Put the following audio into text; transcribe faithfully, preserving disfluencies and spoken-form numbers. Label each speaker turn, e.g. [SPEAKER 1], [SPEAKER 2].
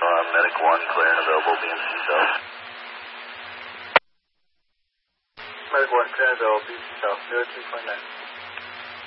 [SPEAKER 1] Uh, Medic one, clear and available, B M C South.
[SPEAKER 2] Medic one, clear and available, B M C South, zero two point nine.